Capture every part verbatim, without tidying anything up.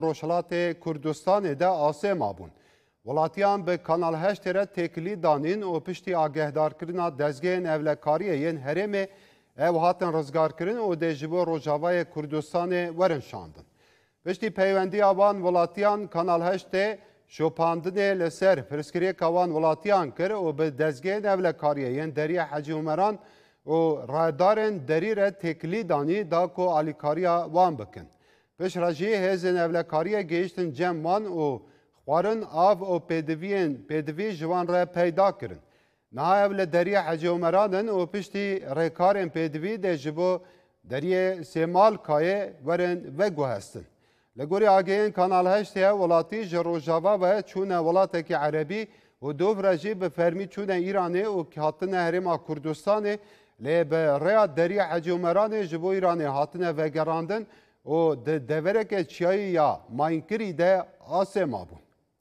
روشلات کردستان ده آسه مابون. ولاتیان به کانال هشت را تکلی دانین و پشتی آگهدار کرنا دزگین اولکاریه ین هرمه او هاتن رزگار کرن و دجبو روجاوای کردستان ورن شاندن. پشتی پیوندی آوان ولاتیان کانال هشت شوپاندن لسر فرسکری کاوان ولاتیان کر و به دزگین اولکاریه ین دری حجی عمران و رادارن دری را تکلی دانی دا کو آلیکاریا وان بکن. پش راجی هزن اولکاریه گیشتن جمعان و خوارن آف و پیدوین پیدوی جوان را پیدا کرن. نه اول دری حجی عمرانن و پشتی ریکارن پیدوی ده جبو دری سیمال کای ورن وگو هستن. لگوری آگهین کانال هشت ولاتی جروجاوا و چون ولاتک عربی و دو راجی به فرمی چون ایرانه و هاتن هرما کردستانه لی به ریا دری حجی عمران جبو ایرانه هاتن وگراندن و ده دورک چیایی یا ماینکری ده آسه مابون.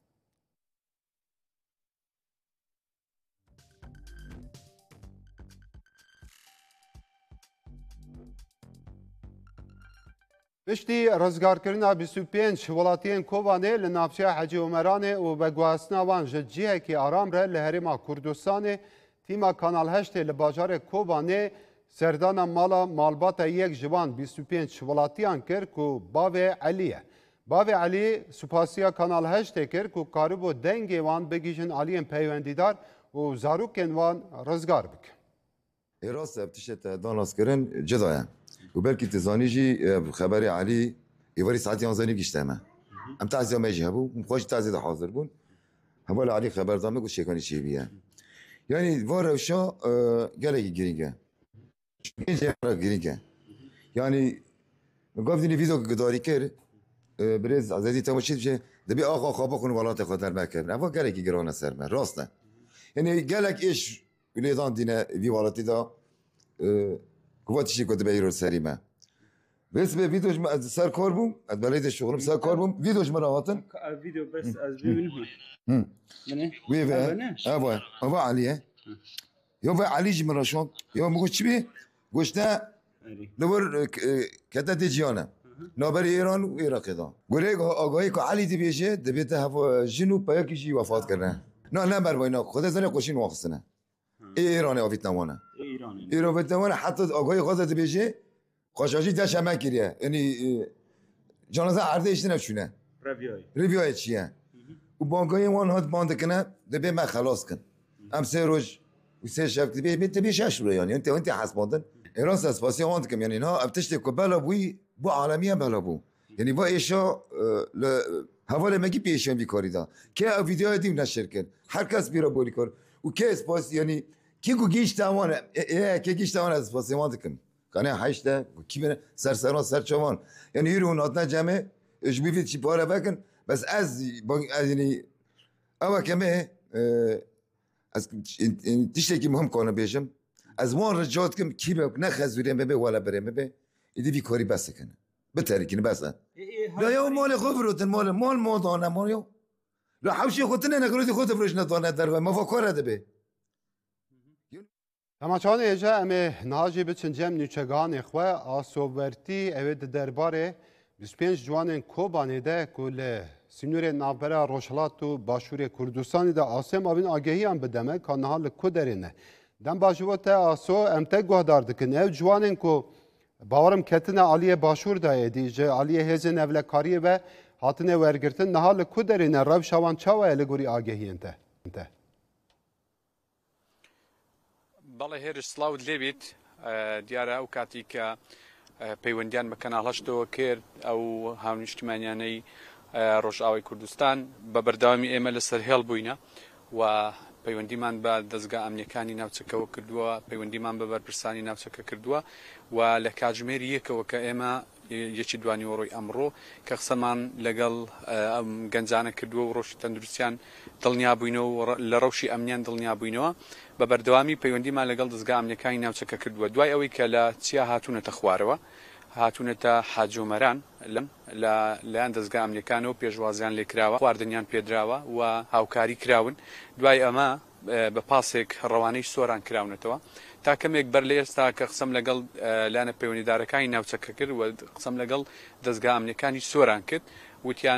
پشتی رزگارکردن بیست و پنج ولاتین کوبانه لنافچه حجی عمرانه و بگواستنا وان جدجیه که آرام را لهرما کردستان تیما کانال هشت لباجار کوبانه سردان مالا مالبات یک جوان بیست و پنج ولاتیان کرد که باوی علیه. باوی علی سپاسیا کانال هشت کرد که کاربو دنگی وان بگیشن علیین پیوندیدار و زاروکن وان رزگار بکن. راست ابتشت داناس کردن جدایه. و بلکه تزانی جی خبر علی ایواری ساعتی آنزانی گشتمه. ام تعزیه میجی هبو مخواهش تعزیه حاضر بون. همال علی خبر دامه گوش شکانی چی بیه. یعنی واروشا گلگی گرینگه. اینجا گرینگه. یعنی گفت اینی ویزو گداری کرد. برز عزیزی تماشید بشه. دبی آقا خوابه کنه ولات خاطر مکرد. اما گلگی گرانه سر من راسته. یعنی گلگ ایش ولیدان دینه وی والاتی دا قوتشی کد بیرون سریمه. بس به ویدیوش از سر کار بوم، از بلید شغلم سر کار بوم، ویدیوش مراهاتن. ویدیو بس از ببینم. هم. منه؟ وی و آوا آوا علیه. یا و علی جمراشون، یا مگو چی بی؟ گوشته نور کتا دیجیانه. نابر ایران و عراق دا. گوره آگاهی که علی دی بیشه، دبیته هوا جنو پایا کیشی وفات کرده. نه نه بر وینا خود زنی خوشین واقعسنه. ایران آویت نمونه. ایران. ایران آویت نمونه حتی آگاهی خود دی بیشه. خوشاشی داشت همه کریه. یعنی جنازه عرضه ایشته نشونه. رویای. رویای چیه؟ و بانکای وان هات باند کنه دبی من خلاص کن. ام سه روز و سه شب دبی می دبی شش روز یعنی انت انت حساباندن. ایران اسپاسی وان کم یعنی نه ابتشت کو بالا بوی بو عالمیه بالا بو. یعنی با ایشا ل حواله مگی پیشن بیکاری دا. که ویدیو دیم نشر کن. هر کس بیرا بولی کار. و که اسپاس یعنی کی گو گیش تمام اه کی گیش تمام اسپاسی وان کن. کنه هشته کی بره سر سران سر چوان یعنی هیرون آتنا جمعه اش بیفید چی پاره بکن بس از از یعنی اما کمه از تیشته کی مهم کنه بیشم از وان رجعت کم کی به نه خزوریم به ولا بریم به ایدی بی کاری بس کنه بتری کنه بس لا يا مال خبرت مال مال موضوعنا مال يو لا حوشي خدتنا انا قلت خد فرش نتوانا در ما فكر ده به تماشان ایجا امه ناجی بچن جمع نیچگان اخوه آسوورتی اوید درباره بیست و پنج جوان کوبانه ده کل سینور نابرا روشلات و باشور کردستانی ده آسم آبین آگهی هم بدمه که نحال کدرینه دم باجوات آسو امته گوهدار دکن او جوانین که باورم کتنه آلیه باشور ده دیجه آلیه هزین اولکاریه و هاتنه ورگرتن نحال کدرینه رو شوان چاوه لگوری آگهی انته بەڵێ هێرش سلااوت لێبیت دیارە ئەو کاتی کە پەیوەندیان بە کەناڵ هەشتەوە کرد ئەو هاونیشتمانیانەی ڕۆژئاوای کوردستان بە بەردەوامی ئێمە لەسەر هێڵ بووینە و پەیوەندیمان بە دەستگا ئەمنیەکانی ناوچەکەەوە کردووە پەیوەندیمان بە بەرپرسانی ناوچەکە کردووە و لە کاتژمێری یەکەوە کە ئێمە یەکی دوانیوەڕۆی ئەمڕۆ کە قسەمان لەگەڵ گەنجانە کردووە و ڕۆژی تەندروستیان دڵنیا بووینەوە لە ڕەوشی ئەمنیان دڵنیا بووینەوە بە بەردەوامی پەیوەندیمان لەگەڵ دەستگا ئەمنیەکانی ناوچەکە کردووە دوای ئەوەی کە لە چیا هاتوونەتە خوارەوە هاتوونەتە حاجۆمەران لەم لە لایەن دەستگا ئەمنیەکانەوە پێشوازیان لێکراوە خواردنیان پێدراوە و هاوکاری کراون دوای ئەمە بە پاسێک ڕەوانەی سۆران کراونەتەوە تا کەمێک بەر لە ئێستا کە قسەم لەگەڵ لایەنە پەیوەندیدارەکانی ناوچەکە کرد و قسەم لەگەڵ دەستگا ئەمنیەکانی سۆران کرد وتیان